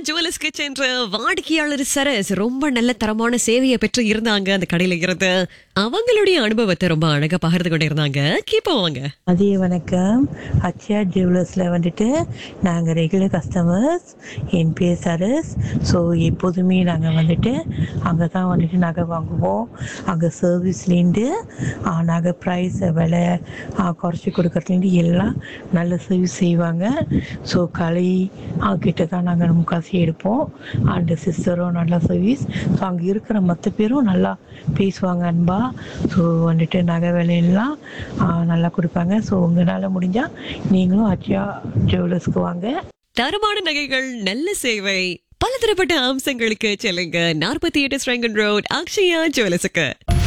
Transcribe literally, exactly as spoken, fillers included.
ஜுவல்லர்ஸ்க்கு சென்ற வாடிக்கையாளர் சரஸ் ரொம்ப நல்ல தரமான சேவையை பெற்று இருந்தாங்க அந்த கடையில இருந்து. அவங்களுடைய அனுபவத்தை ரொம்ப அழகா பகிர்ந்து கொண்டு இருந்தாங்க. கேட்போம். அதே வணக்கம். அக்ஷயா ஜுவல்லர்ஸில் வந்துட்டு நாங்கள் ரெகுலர் கஸ்டமர்ஸ். என் பேர் சரஸ். ஸோ எப்போதுமே நாங்கள் வந்துட்டு அங்கே தான் வந்துட்டு நகை வாங்குவோம். அங்கே சர்வீஸ்லேருந்து நகை ப்ரைஸ் விலை குறைச்சி கொடுக்கறதுலேருந்து எல்லாம் நல்ல சர்வீஸ் செய்வாங்க. ஸோ கலை கிட்ட தான் நாங்கள் முக்காசி எடுப்போம். அண்டு சிஸ்டரும் நல்லா சர்வீஸ். ஸோ அங்கே இருக்கிற மற்ற பேரும் நல்லா பேசுவாங்க அன்பா. ஸோ வந்துட்டு நகை விலையெல்லாம் நல்லா கொடுப்பாங்க. ஸோ உங்களால் முடிஞ்சால் நீங்களும் அக்ஷயா ஜுவல்லர்ஸ்க்கு வாங்க. தரமான நகைகள், நல்ல சேவை, பலதரப்பட்ட அம்சங்களுக்கு செல்லுங்க. நாற்பத்தி எட்டு ஸ்ட்ரெங்கன் ரோட் அக்ஷயா ஜுவல்லர்ஸுக்கு.